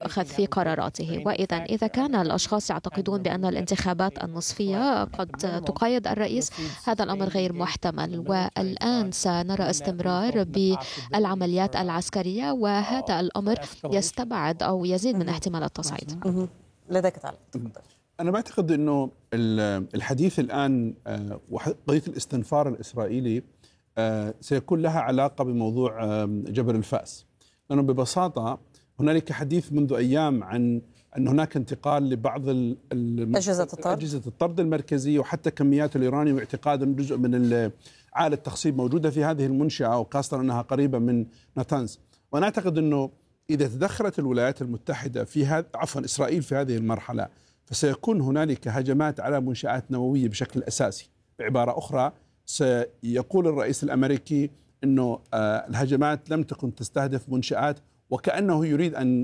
يؤخذ في قراراته. إذا كان الأشخاص يعتقدون بأن الانتخابات النصفية قد تقيد الرئيس، هذا الأمر غير محتمل، والآن سنرى استمرار بالعمليات العسكرية، وهذا الأمر يستبعد أو يزيد من احتمال التصعيد. لديك تعليق؟ أنا بعتقد أنه الحديث الآن وقضية الاستنفار الإسرائيلي سيكون لها علاقة بموضوع جبل الفأس، لأنه ببساطة هنالك حديث منذ أيام عن أن هناك انتقال لبعض أجهزة الطرد المركزية وحتى كميات الإيراني، واعتقاد أن جزء من عالة التخصيب موجودة في هذه المنشأة، وخاصة أنها قريبة من ناتانز. وأنا أعتقد أنه إذا تدخلت الولايات المتحدة إسرائيل في هذه المرحلة، فسيكون هنالك هجمات على منشآت نووية بشكل أساسي. بعبارة أخرى، سيقول الرئيس الأمريكي أنه الهجمات لم تكن تستهدف منشآت، وكأنه يريد أن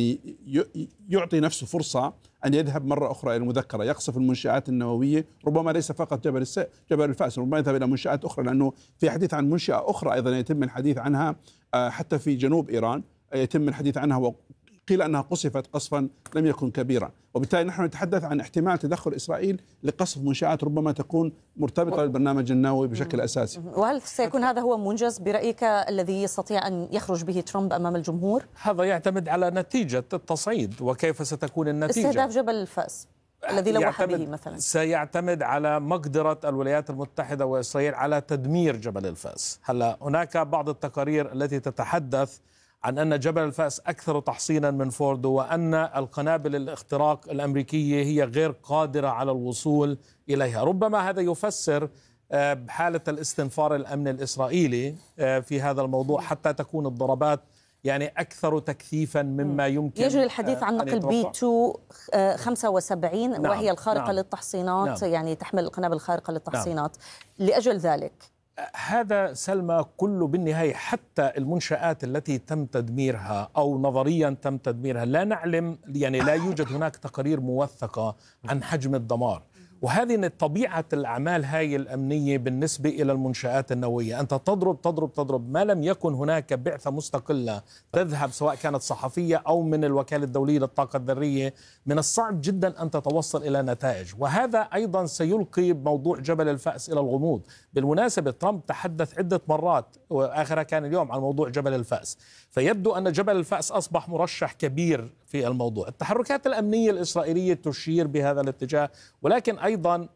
يعطي نفسه فرصة أن يذهب مرة أخرى إلى المذكرة، يقصف المنشآت النووية، ربما ليس فقط جبل الفأس، ربما يذهب إلى منشآت أخرى، لأنه في حديث عن منشأة أخرى أيضا يتم الحديث عنها حتى في جنوب إيران يتم الحديث عنها، وقيل أنها قصفت قصفا لم يكن كبيرا. وبالتالي نحن نتحدث عن احتمال تدخل إسرائيل لقصف منشآت ربما تكون مرتبطة بالبرنامج النووي بشكل أساسي. وهل سيكون هذا هو منجز برأيك الذي يستطيع أن يخرج به ترامب أمام الجمهور؟ هذا يعتمد على نتيجة التصعيد وكيف ستكون النتيجة. استهداف جبل الفأس الذي لوح به مثلا سيعتمد على مقدرة الولايات المتحدة وإسرائيل على تدمير جبل الفأس. هلا هناك بعض التقارير التي تتحدث عن أن جبل الفأس أكثر تحصينا من فوردو، وأن القنابل الاختراق الأمريكية هي غير قادرة على الوصول إليها. ربما هذا يفسر بحالة الاستنفار الأمن الإسرائيلي في هذا الموضوع، حتى تكون الضربات أكثر تكثيفا مما يمكن. يجري الحديث عن نقل B2 75 نعم. وهي الخارقة نعم. للتحصينات نعم. تحمل القنابل الخارقة للتحصينات نعم. لأجل ذلك هذا سلمى كله بالنهاية حتى المنشآت التي تم تدميرها أو نظريا تم تدميرها لا نعلم، لا يوجد هناك تقارير موثقة عن حجم الدمار. وهذه طبيعة الأعمال هاي الأمنية بالنسبة إلى المنشآت النووية، أنت تضرب ما لم يكن هناك بعثة مستقلة تذهب سواء كانت صحفية أو من الوكالة الدولية للطاقة الذرية، من الصعب جدا أن تتوصل إلى نتائج. وهذا أيضا سيلقي موضوع جبل الفأس إلى الغموض. بالمناسبة ترامب تحدث عدة مرات وآخرها كان اليوم عن موضوع جبل الفأس، فيبدو أن جبل الفأس أصبح مرشح كبير في الموضوع. التحركات الأمنية الإسرائيلية تشير بهذا الاتجاه، ولكن أيضا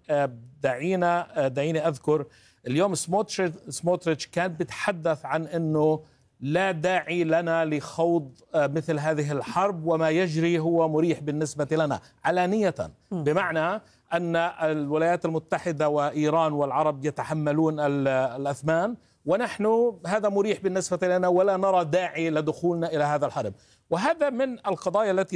دعيني أذكر اليوم سموتريتش كان بيتحدث عن أنه لا داعي لنا لخوض مثل هذه الحرب، وما يجري هو مريح بالنسبة لنا علانية، بمعنى أن الولايات المتحدة وإيران والعرب يتحملون الأثمان، ونحن هذا مريح بالنسبة لنا ولا نرى داعي لدخولنا إلى هذا الحرب. وهذا من القضايا التي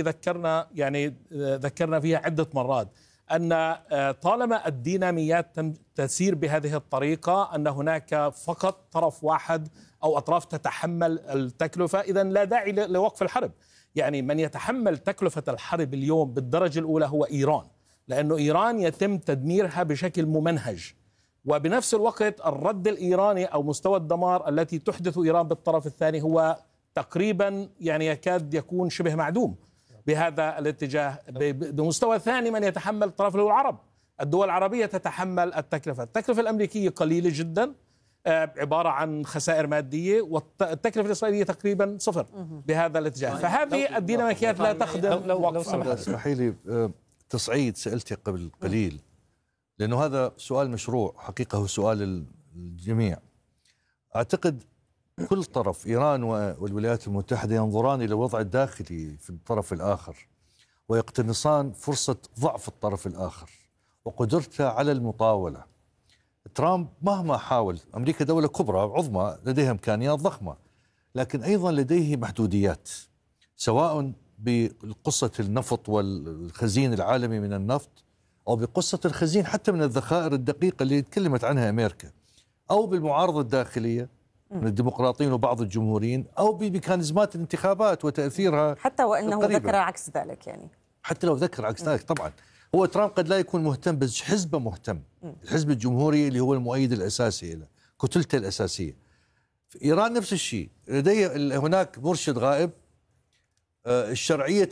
ذكرنا فيها عدة مرات، أن طالما الديناميات تسير بهذه الطريقة، أن هناك فقط طرف واحد أو أطراف تتحمل التكلفة، إذن لا داعي لوقف الحرب. من يتحمل تكلفة الحرب اليوم بالدرجة الأولى هو إيران، لأنه إيران يتم تدميرها بشكل ممنهج، وبنفس الوقت الرد الإيراني أو مستوى الدمار التي تحدث إيران بالطرف الثاني هو تقريبا يكاد يكون شبه معدوم بهذا الاتجاه. بمستوى ثاني من يتحمل الطرف هو العرب، الدول العربية تتحمل التكلفة الأمريكية قليلة جدا، عبارة عن خسائر مادية، والتكلفة الإسرائيلية تقريبا صفر بهذا الاتجاه. فهذه الديناميكيات لا تخدم وقف الحرب. اسمحي لي تصعيد سألتي قبل قليل، لأنه هذا سؤال مشروع حقيقة، هو سؤال الجميع. أعتقد كل طرف، إيران والولايات المتحدة، ينظران إلى الوضع الداخلي في الطرف الآخر ويقتنصان فرصة ضعف الطرف الآخر وقدرته على المطاولة. ترامب مهما حاول، أمريكا دولة كبرى عظمى لديها إمكانيات ضخمة، لكن أيضا لديه محدوديات، سواء بقصة النفط والخزين العالمي من النفط، أو بقصة الخزين حتى من الذخائر الدقيقة اللي تكلمت عنها أمريكا، أو بالمعارضة الداخلية من الديمقراطيين وبعض الجمهوريين، أو بميكانيزمات الانتخابات وتأثيرها، حتى وإنه ذكر عكس ذلك. حتى لو ذكر عكس ذلك طبعا هو ترامب قد لا يكون مهتم، بس حزبه مهتم، الحزب الجمهوري اللي هو المؤيد الأساسي له، كتلته الأساسية. في إيران نفس الشيء، لديه هناك مرشد غائب، الشرعية